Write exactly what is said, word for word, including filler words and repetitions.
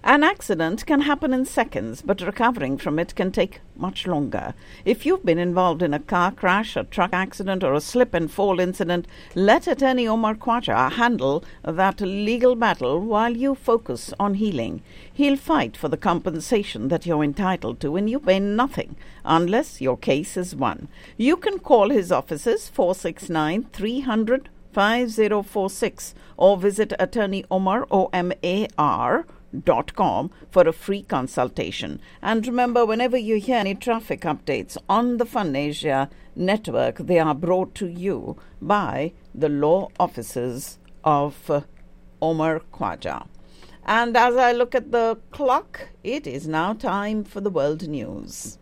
An accident can happen in seconds, but recovering from it can take much longer. If you've been involved in a car crash, a truck accident, or a slip and fall incident, let attorney Omar Khwaja handle that legal battle while you focus on healing. He'll fight for the compensation that you're entitled to, and you pay nothing unless your case is won. You can call his offices four six nine, three hundred, five zero four six or visit attorney Omar, O M A R, dot com for a free consultation. And remember, whenever you hear any traffic updates on the Fun Asia network, they are brought to you by the law offices of uh, Omar Khwaja. And as I look at the clock, it is now time for the world news.